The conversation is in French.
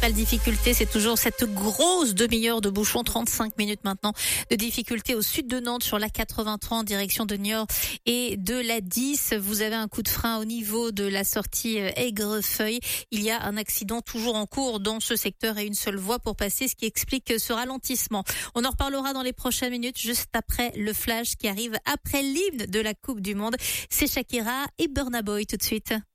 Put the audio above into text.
principale difficulté, c'est toujours cette grosse demi-heure de bouchon, 35 minutes maintenant de difficulté au sud de Nantes sur la 83 en direction de Niort et de la 10. Vous avez un coup de frein au niveau de la sortie Aigrefeuille. Il y a un accident toujours en cours dans ce secteur et une seule voie pour passer, ce qui explique ce ralentissement. On en reparlera dans les prochaines minutes, juste après le flash qui arrive après l'hymne de la Coupe du Monde. C'est Shakira et Burna Boy tout de suite.